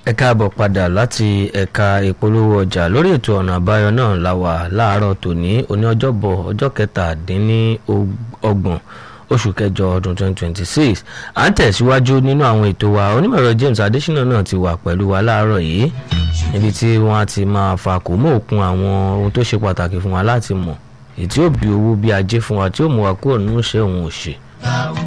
ẹ káàbọ̀ padà láti ẹ̀ka ìpolówó ọjà lórí ètò ọ̀nà àbáyọ náà la wà láàárọ̀ tòní òní ọjọ́bọ̀ ọjọ́ 27 oṣù kẹjọ ọdún 2026 à ń tẹ̀síwájú nínú àwọn ètò wa onímọ̀ẹ̀rọ James Adésínà náà ti wà pẹ̀lú wa láàárọ̀ yìí níbi tí wọ́n á ti máa fa kò mọ́ òkun àwọn ohun tó ṣe pàtàkì fún wa láti mọ̀ èyí tí ó bí owó bí ajé fún wa tí ó mú wa kúrò nínú iṣẹ́ òun òṣè.